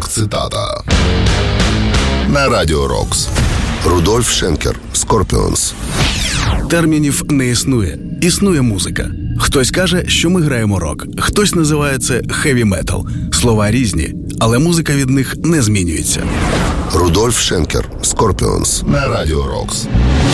Ранок-цитата на Радіо Рокс. Рудольф Шенкер, Скорпіонс. Термінів не існує. Існує музика. Хтось каже, що ми граємо рок. Хтось називає це хеві-метал. Слова різні, але музика від них не змінюється. Рудольф Шенкер, Скорпіонс на Радіо Рокс.